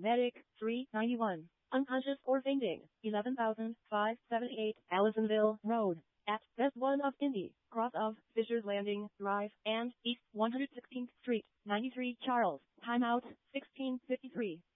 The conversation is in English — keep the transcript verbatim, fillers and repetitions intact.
Medic, three ninety-one. Unconscious or fainting, eleven thousand five hundred seventy-eight Allisonville Road. At West one of Indy, cross of Fisher's Landing Drive, and East one hundred sixteenth Street, ninety-three Charles. Timeout, sixteen fifty-three.